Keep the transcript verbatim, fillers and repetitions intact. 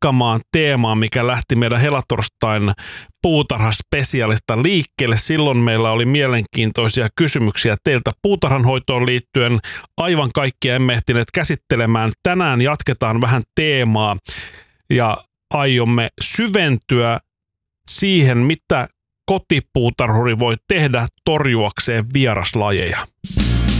jatkamaan teemaa, mikä lähti meidän helatorstain puutarhaspesiaalista liikkeelle. Silloin meillä oli mielenkiintoisia kysymyksiä teiltä puutarhanhoitoon liittyen. Aivan kaikkia emme ehtineet käsittelemään. Tänään jatketaan vähän teemaa ja aiomme syventyä siihen, mitä kotipuutarhuri voi tehdä torjuakseen vieraslajeja.